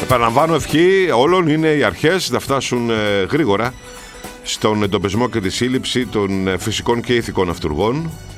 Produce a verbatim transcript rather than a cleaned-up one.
Επαναλαμβάνω, ευχή όλων είναι οι αρχές να φτάσουν γρήγορα στον εντοπισμό και τη σύλληψη των φυσικών και ηθικών αυτουργών